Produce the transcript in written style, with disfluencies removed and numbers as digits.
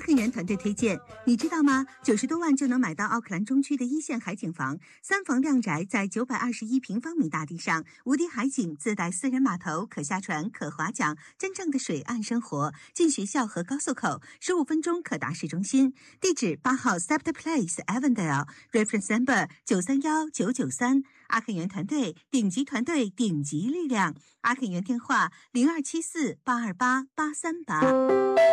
肯园团队推荐，你知道吗？90多万就能买到奥克兰中区的一线海景房，3房亮宅，在921平方米大地上，无敌海景，自带私人码头，可下船，可划桨，真正的水岸生活。近学校和高速口，15分钟可达市中心。地址8号 Sept Place Avondale Reference Number 931993。阿肯园团队，顶级团队，顶级力量。阿肯园电话0274828838。